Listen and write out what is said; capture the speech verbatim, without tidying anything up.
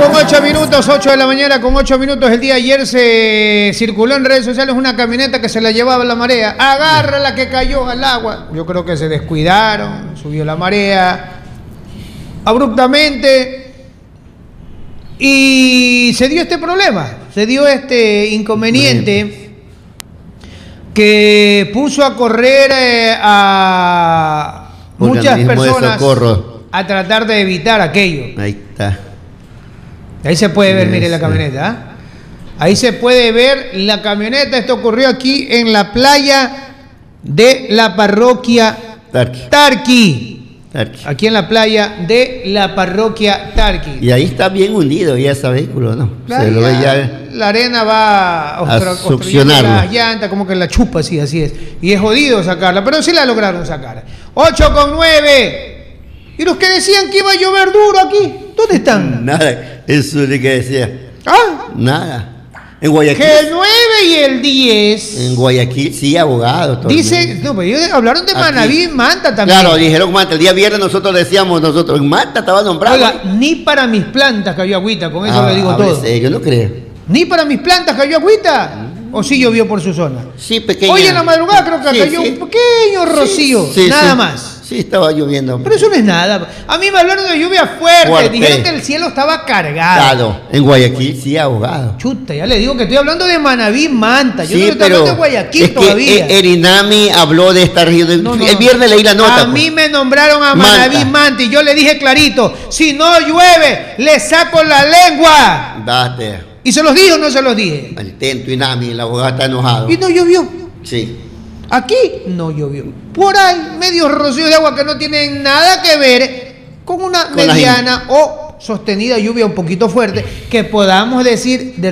con ocho minutos, ocho de la mañana con ocho minutos. El día de ayer se circuló en redes sociales una camioneta que se la llevaba la marea. Agarra la que cayó al agua. Yo creo que se descuidaron, subió la marea abruptamente y se dio este problema, se dio este inconveniente que puso a correr eh, a muchas personas a tratar de evitar aquello. Ahí está. Ahí se puede ver, mire la camioneta. ¿eh? Ahí se puede ver la camioneta. Esto ocurrió aquí en la playa de la parroquia Tarqui. Tarqui. Tarqui. Aquí en la playa de la parroquia Tarqui. Y ahí está bien hundido ya ese vehículo, ¿no? Claro, se lo ve ya, ya. La arena va a obstru succionarlo. las llantas, como que la chupa así, así es. Y es jodido sacarla, pero sí la lograron sacar. ocho con nueve. Y los que decían que iba a llover duro aquí, ¿dónde están? Nada, eso es lo que decía. ¿Ah? Nada. En Guayaquil. Que el nueve y el diez. En Guayaquil sí, abogado. Todo Dice, no, pero ellos hablaron de Manabí y Manta también. Claro, dijeron Manta. El día viernes nosotros decíamos, nosotros, en Manta estaba nombrado. Oiga, ni para mis plantas cayó agüita, con eso ah, le digo todo. Veces, yo no creo. Ni para mis plantas cayó agüita. Mm. ¿O sí llovió por su zona? Sí, pequeño. Hoy en la madrugada creo que sí, cayó sí. un pequeño rocío, sí, sí, nada sí. más. Sí, estaba lloviendo. Pero eso no es nada. A mí me hablaron de lluvia fuerte. fuerte. Dijeron que el cielo estaba cargado. Claro, en Guayaquil sí, abogado. Chuta, ya le digo que estoy hablando de Manabí, Manta. Yo sí, no estoy pero hablando de Guayaquil es que todavía. El Inami habló de esta región. No, no, el viernes leí la nota. A pues. mí me nombraron a Manabí, Manta. Manta y yo le dije clarito, si no llueve, le saco la lengua. Date. ¿Y se los dije o no se los dije? El tento Inami, el abogado está enojado. Y no llovió. Sí. Aquí no llovió. Por ahí, medios rocíos de agua que no tienen nada que ver con una con mediana o sostenida lluvia un poquito fuerte que podamos decir de